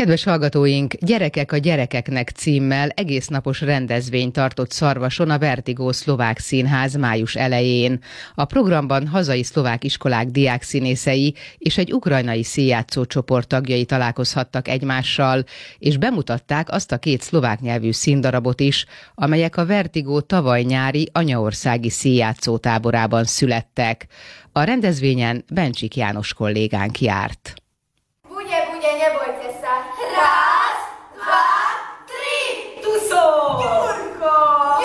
Kedves hallgatóink, Gyerekek a gyerekeknek címmel egésznapos rendezvényt tartott Szarvason a Vertigo Szlovák Színház május elején. A programban hazai szlovák iskolák diákszínészei és egy ukrajnai színjátszó csoport tagjai találkozhattak egymással, és bemutatták azt a 2 szlovák nyelvű színdarabot is, amelyek a Vertigo tavaly nyári anyaországi színjátszó táborában születtek. A rendezvényen Bencsik János kollégánk járt. Raz, dwa, trzy! Tu są! Jurko!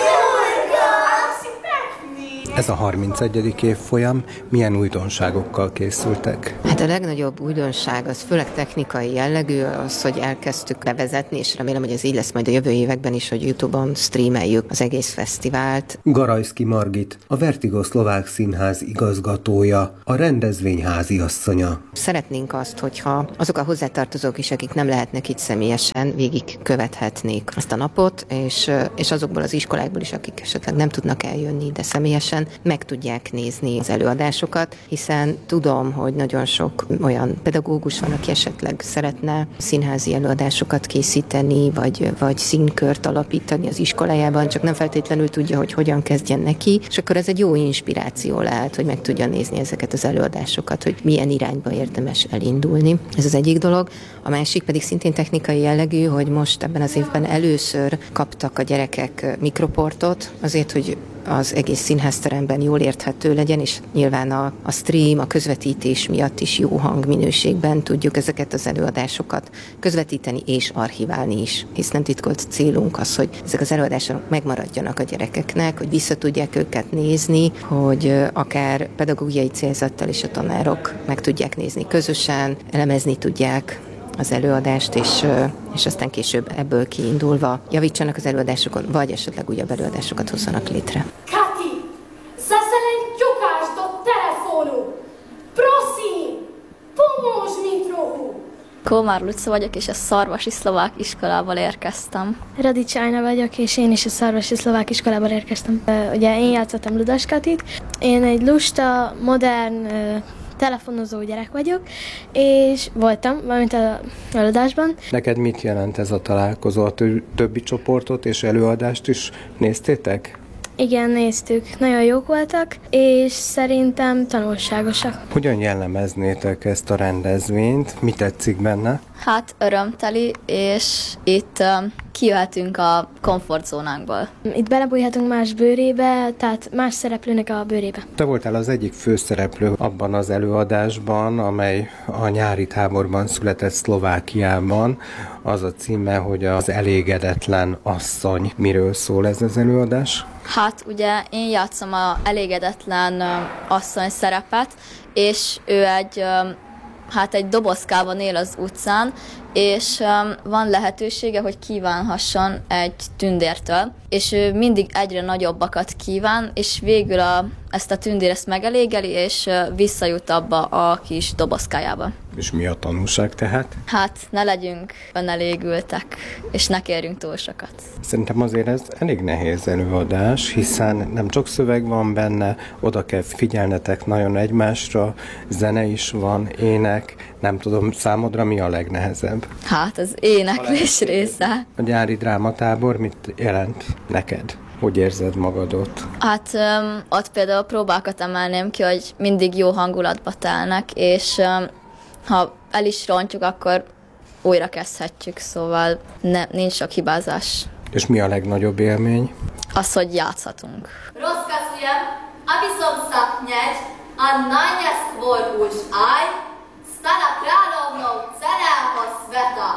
Ez a 31. évfolyam milyen újdonságokkal készültek? Hát a legnagyobb újdonság az főleg technikai jellegű, az, hogy elkezdtük bevezetni, és remélem, hogy ez így lesz majd a jövő években is, hogy YouTube-on streameljük az egész fesztivált. Garajszki Margit, a Vertigo Szlovák Színház igazgatója, a rendezvény háziasszonya. Szeretnénk azt, hogyha azok a hozzátartozók is, akik nem lehetnek itt személyesen, végig követhetnék azt a napot, és azokból az iskolákból is, akik esetleg nem tudnak eljönni, de személyesen meg tudják nézni az előadásokat, hiszen tudom, hogy nagyon sok olyan pedagógus van, aki esetleg szeretne színházi előadásokat készíteni, vagy színkört alapítani az iskolájában, csak nem feltétlenül tudja, hogy hogyan kezdjen neki, és akkor ez egy jó inspiráció lehet, hogy meg tudja nézni ezeket az előadásokat, hogy milyen irányba érdemes elindulni. Ez az egyik dolog. A másik pedig szintén technikai jellegű, hogy most ebben az évben először kaptak a gyerekek mikroportot, azért, hogy az egész színházteremben jól érthető legyen, és nyilván a stream, a közvetítés miatt is jó hangminőségben tudjuk ezeket az előadásokat közvetíteni és archiválni is. Hisz nem titkolt célunk az, hogy ezek az előadások megmaradjanak a gyerekeknek, hogy vissza tudják őket nézni, hogy akár pedagógiai célzattal is a tanárok meg tudják nézni közösen, elemezni tudják az előadást, és aztán később ebből kiindulva javítsanak az előadásokon, vagy esetleg újabb előadásokat hozzanak létre. Kati, zaseleńciukasz do telefonu! Prosim, pomóż mi trochu! Kómár Luca vagyok, és a Szarvasi Szlovák Iskolából érkeztem. Radics Ájna vagyok, és én is a Szarvasi Szlovák Iskolából érkeztem. Ugye én játszottam Ludas Katit. Én egy lusta, modern, telefonozó gyerek vagyok, és voltam, valamint az előadásban. Neked mit jelent ez a találkozó? A többi csoportot és előadást is néztétek? Igen, néztük. Nagyon jók voltak, és szerintem tanulságosak. Hogyan jellemeznétek ezt a rendezvényt? Mi tetszik benne? Hát örömteli, és itt kijöhetünk a komfortzónánkból. Itt belebújhatunk más bőrébe, tehát más szereplőnek a bőrébe. Te voltál az egyik főszereplő abban az előadásban, amely a nyári táborban született Szlovákiában. Az a címe, hogy az elégedetlen asszony. Miről szól ez az előadás? Hát ugye én játszom a elégedetlen asszony szerepet, és ő egy dobozkában él az utcán, és van lehetősége, hogy kívánhasson egy tündértől, és ő mindig egyre nagyobbakat kíván, és végül ezt a tündér ezt megelégeli, és visszajut abba a kis dobozkájába. És mi a tanulság tehát? Hát ne legyünk önelégültek, és ne kérjünk túl sokat. Szerintem azért ez elég nehéz előadás, hiszen nem csak szöveg van benne, oda kell figyelnetek nagyon egymásra, zene is van, ének, nem tudom, számodra mi a legnehezebb? Hát az éneklés része. A nyári drámatábor mit jelent neked? Hogy érzed magad ott? Hát ott például próbákat emelném ki, hogy mindig jó hangulatba telnek, és ha el is rontjuk, akkor újra kezdhetjük, szóval nincs sok hibázás. És mi a legnagyobb élmény? Az, hogy játszhatunk. Rozkazujem, aby som sa hneď a najneskôr už aj stala kráľovnou celého sveta.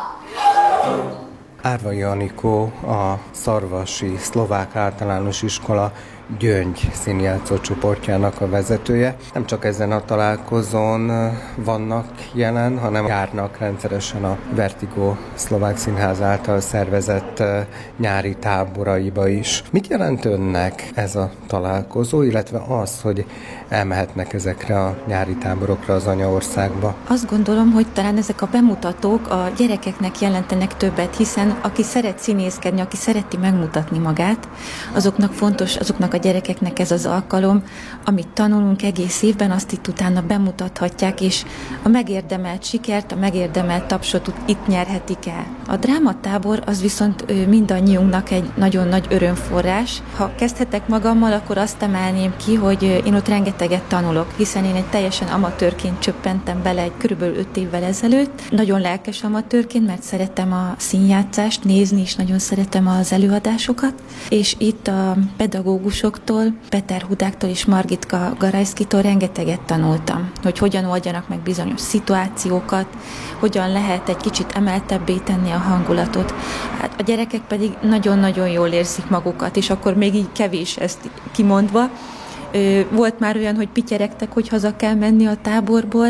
Árvai Anikó, a Szarvasi Szlovák Általános Iskola Gyöngy színjátszó csoportjának a vezetője. Nem csak ezen a találkozón vannak jelen, hanem járnak rendszeresen a Vertigo Szlovák Színház által szervezett nyári táboraiba is. Mit jelent önnek ez a találkozó, illetve az, hogy elmehetnek ezekre a nyári táborokra az anyaországba? Azt gondolom, hogy talán ezek a bemutatók a gyerekeknek jelentenek többet, hiszen aki szeret színészkedni, aki szereti megmutatni magát, azoknak fontos, azoknak a gyerekeknek ez az alkalom, amit tanulunk egész évben, azt itt utána bemutathatják, és a megérdemelt sikert, a megérdemelt tapsot itt nyerhetik el. A drámatábor az viszont mindannyiunknak egy nagyon nagy örömforrás. Ha kezdhetek magammal, akkor azt emelném ki, hogy én ott rengeteget tanulok, hiszen én egy teljesen amatőrként csöppentem bele egy körülbelül 5 évvel ezelőtt. Nagyon lelkes amatőrként, mert szeretem a színjátszást, nézni is nagyon szeretem az előadásokat, és itt a pedagógusoktól, Peter Hudáktól és Margitka Garajszkitól rengeteget tanultam, hogy hogyan oldjanak meg bizonyos szituációkat, hogyan lehet egy kicsit emeltebbé tenni a hangulatot. Hát a gyerekek pedig nagyon-nagyon jól érzik magukat, és akkor még így kevés ezt kimondva. Volt már olyan, hogy pityeregtek, hogy haza kell menni a táborból,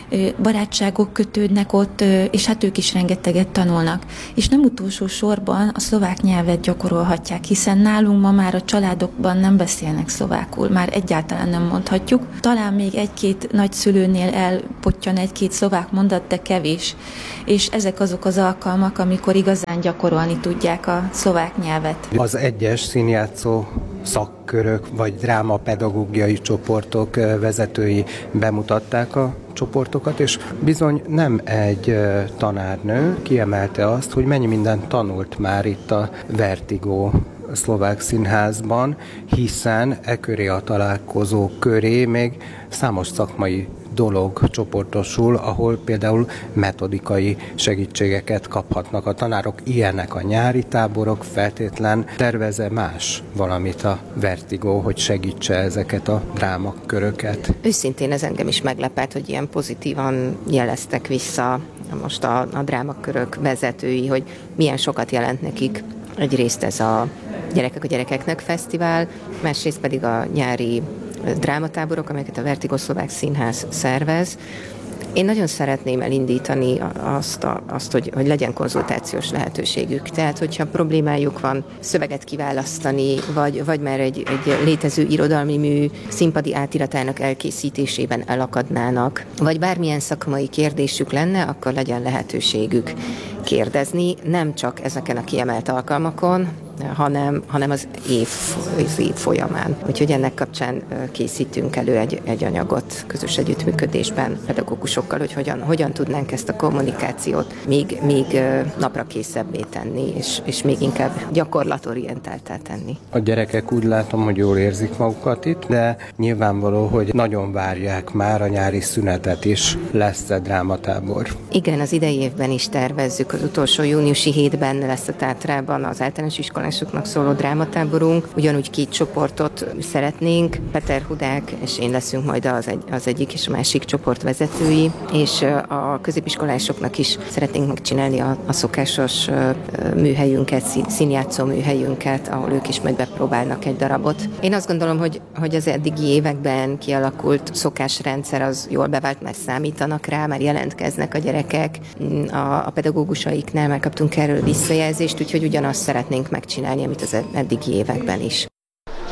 barátságok kötődnek ott, és hát ők is rengeteget tanulnak. És nem utolsó sorban a szlovák nyelvet gyakorolhatják, hiszen nálunk ma már a családokban nem beszélnek szlovákul, már egyáltalán nem mondhatjuk. Talán még egy-két nagyszülőnél elpottyan egy-két szlovák mondat, de kevés. És ezek azok az alkalmak, amikor igazán gyakorolni tudják a szlovák nyelvet. Az egyes színjátszó szakkörök vagy drámapedagógiai csoportok vezetői bemutatták a csoportokat, és bizony nem egy tanárnő kiemelte azt, hogy mennyi mindent tanult már itt a Vertigo Szlovák Színházban, hiszen köré a találkozó köré még számos szakmai dolog csoportosul, ahol például metodikai segítségeket kaphatnak a tanárok. Ilyenek a nyári táborok, feltétlen tervez-e más valamit a Vertigo, hogy segítse ezeket a drámaköröket? Őszintén ez engem is meglepett, hogy ilyen pozitívan jeleztek vissza most a drámakörök vezetői, hogy milyen sokat jelent nekik. Egyrészt ez a Gyerekek a gyerekeknek fesztivál, másrészt pedig a nyári drámatáborok, amelyeket a Vertigo Szlovák Színház szervez. Én nagyon szeretném elindítani azt hogy legyen konzultációs lehetőségük. Tehát, hogyha problémájuk van szöveget kiválasztani, vagy már egy létező irodalmi mű színpadi átiratának elkészítésében elakadnának, vagy bármilyen szakmai kérdésük lenne, akkor legyen lehetőségük kérdezni, nem csak ezeken a kiemelt alkalmakon, hanem az év folyamán. Úgyhogy ennek kapcsán készítünk elő egy anyagot közös együttműködésben pedagógusokkal, hogy hogyan tudnánk ezt a kommunikációt még napra készebbé tenni, és még inkább gyakorlatorientáltá tenni. A gyerekek úgy látom, hogy jól érzik magukat itt, de nyilvánvaló, hogy nagyon várják már a nyári szünetet is. Lesz-e drámatábor? Igen, az idei évben is tervezzük. Az utolsó júniusi hétben lesz a Tátrában az általános iskolásoknak szóló drámatáborunk. Ugyanúgy 2 csoportot szeretnénk. Peter Hudák és én leszünk majd az egyik és a másik csoport vezetői, és a középiskolásoknak is szeretnénk megcsinálni a szokásos műhelyünket, színjátszó műhelyünket, ahol ők is majd bepróbálnak egy darabot. Én azt gondolom, hogy az eddigi években kialakult szokásrendszer az jól bevált, mert számítanak rá, már jelentkeznek a gyerekek. A pedagógusaiknál már kaptunk erről visszajelzést, úgyhogy ugyanazt szeretnénk megcsinálni, amit az eddigi években is.